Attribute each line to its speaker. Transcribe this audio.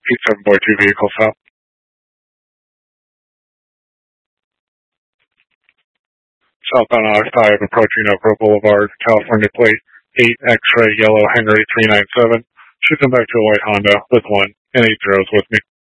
Speaker 1: 7 Boy 2 vehicle stop. Southbound I-5 approaching Oak Grove Boulevard, California plate 8 X-ray yellow Henry 397. Should come back to a white Honda with 1 and 8 zeros with me.